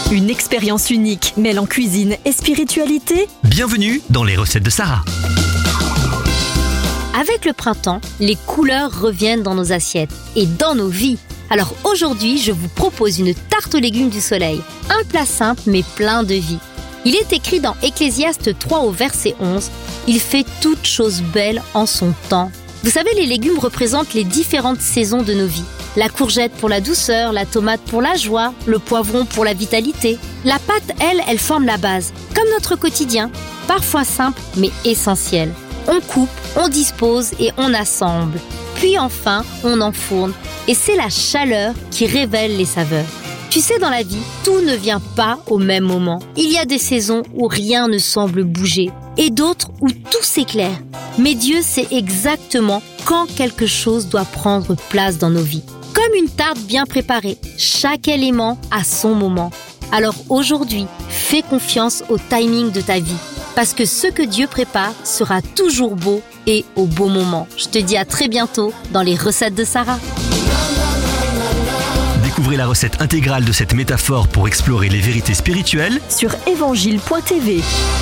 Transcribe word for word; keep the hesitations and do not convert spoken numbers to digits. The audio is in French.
Une expérience unique mêlant cuisine et spiritualité. Bienvenue dans les recettes de Sarah. Avec le printemps, les couleurs reviennent dans nos assiettes et dans nos vies. Alors aujourd'hui, je vous propose une tarte aux légumes du soleil. Un plat simple mais plein de vie. Il est écrit dans Ecclésiaste trois au verset onze. Il fait toute chose belle en son temps. Vous savez, les légumes représentent les différentes saisons de nos vies. La courgette pour la douceur, la tomate pour la joie, le poivron pour la vitalité. La pâte, elle, elle forme la base, comme notre quotidien, parfois simple mais essentiel. On coupe, on dispose et on assemble. Puis enfin, on enfourne. Et c'est la chaleur qui révèle les saveurs. Tu sais, dans la vie, tout ne vient pas au même moment. Il y a des saisons où rien ne semble bouger et d'autres où tout s'éclaire. Mais Dieu sait exactement quand quelque chose doit prendre place dans nos vies. Comme une tarte bien préparée, chaque élément a son moment. Alors aujourd'hui, fais confiance au timing de ta vie. Parce que ce que Dieu prépare sera toujours beau et au bon moment. Je te dis à très bientôt dans les recettes de Sarah. Découvrez la recette intégrale de cette métaphore pour explorer les vérités spirituelles sur évangile point t v.